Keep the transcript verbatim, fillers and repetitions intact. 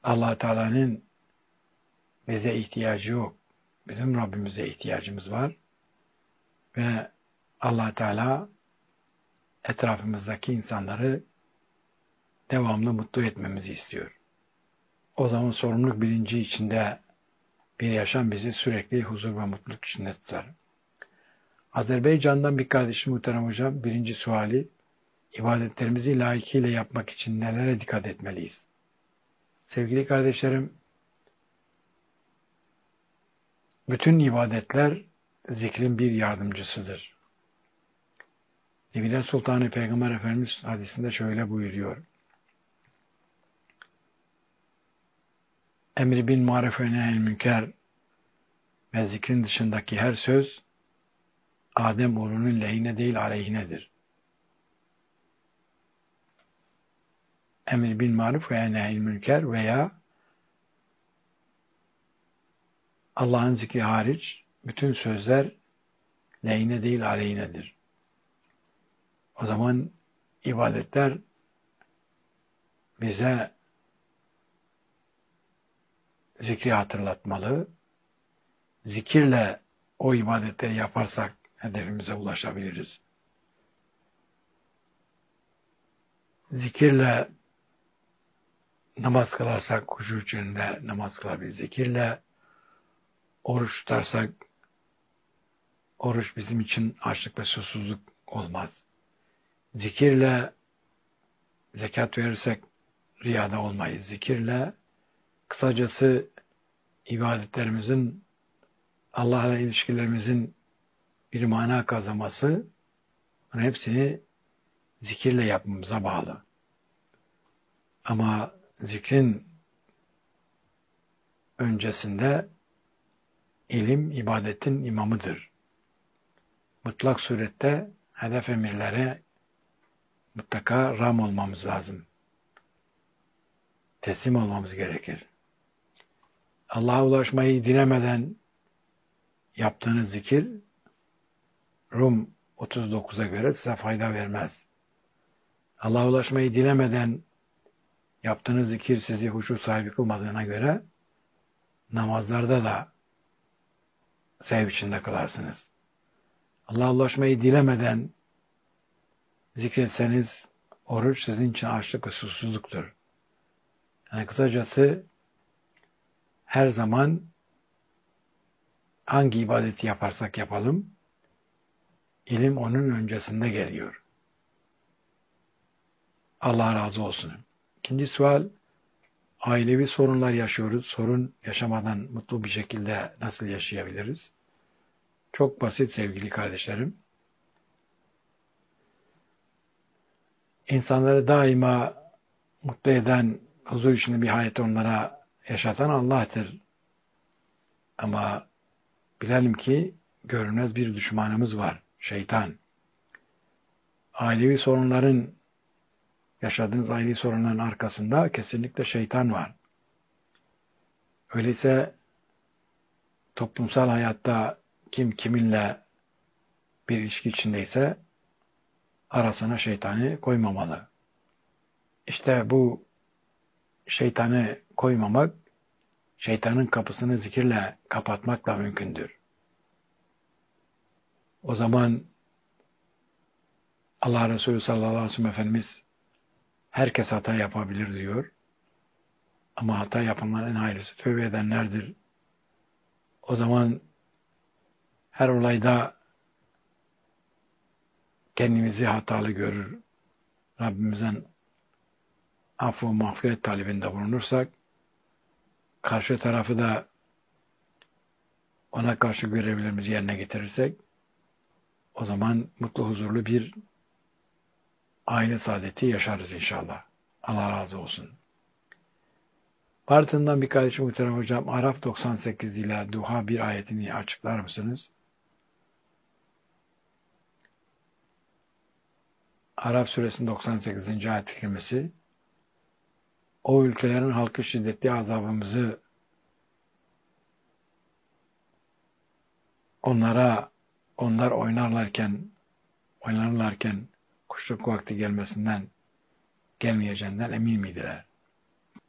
Allah Teala'nın bize ihtiyacı yok. Bizim Rabbimize ihtiyacımız var. Ve Allah Teala etrafımızdaki insanları devamlı mutlu etmemizi istiyor. O zaman sorumluluk bilinci içinde bir yaşam bizi sürekli huzur ve mutluluk içinde tutar. Azerbaycan'dan bir kardeşim muhterem hocam, birinci suali, ibadetlerimizi layıkıyla yapmak için nelere dikkat etmeliyiz? Sevgili kardeşlerim, bütün ibadetler zikrin bir yardımcısıdır. Nebiler Sultanı Peygamber Efendimiz hadisinde şöyle buyuruyor. Emri bil maruf ve nehyül münker ve zikrin dışındaki her söz Adem oğlunun lehine değil aleyhinedir. Emir bil maruf ve nehyül münker veya Allah'ın zikri hariç bütün sözler lehine değil aleyhinedir. O zaman ibadetler bize zikri hatırlatmalı. Zikirle o ibadetleri yaparsak hedefimize ulaşabiliriz. Zikirle namaz kılarsak huşu içinde namaz kılabiliriz. Zikirle oruç tutarsak oruç bizim için açlık ve susuzluk olmaz. Zikirle zekat verirsek riyada olmayız. Zikirle kısacası ibadetlerimizin Allah'la ilişkilerimizin bir mana kazanması, bunun hepsini zikirle yapmamıza bağlı. Ama zikrin öncesinde ilim ibadetin imamıdır. Mutlak surette hedef emirlere mutlaka ram olmamız lazım. Teslim olmamız gerekir. Allah'a ulaşmayı dilemeden yaptığınız zikir Rum otuz dokuza göre size fayda vermez. Allah'a ulaşmayı dilemeden yaptığınız zikir sizi huşu sahibi kılmadığına göre namazlarda da sev içinde kılarsınız. Allah'a ulaşmayı dilemeden zikretseniz oruç sizin için açlık ve susuzluktur. Yani kısacası her zaman hangi ibadeti yaparsak yapalım, ilim onun öncesinde geliyor. Allah razı olsun. İkinci sual, ailevi sorunlar yaşıyoruz. Sorun yaşamadan mutlu bir şekilde nasıl yaşayabiliriz? Çok basit sevgili kardeşlerim. İnsanları daima mutlu eden, huzur içinde bir hayat onlara yaşatan Allah'tır. Ama bilelim ki görünmez bir düşmanımız var, şeytan. Ailevi sorunların, yaşadığınız ailevi sorunların arkasında kesinlikle şeytan var. Öyleyse toplumsal hayatta kim kiminle bir ilişki içindeyse arasına şeytanı koymamalı. İşte bu şeytanı koymamak, şeytanın kapısını zikirle kapatmakla mümkündür. O zaman Allah Resulü sallallahu aleyhi ve sellem Efendimiz herkes hata yapabilir diyor. Ama hata yapanların en hayırlısı tövbe edenlerdir. O zaman her olayda kendimizi hatalı görür. Rabbimizden affı ve mağfiret talebinde bulunursak, karşı tarafı da ona karşı görevlerimizi yerine getirirsek, o zaman mutlu huzurlu bir aile saadeti yaşarız inşallah. Allah razı olsun. Bartın'dan bir kardeşim muhterem hocam, Araf doksan sekiz ile Duha bir ayetini açıklar mısınız? Araf suresinin doksan sekizinci ayet-i kerimesi, o ülkelerin halkı şiddetli azabımızı onlara, onlar oynarlarken, oynarlarken kuşluk vakti gelmesinden, gelmeyeceğinden emin miydiler?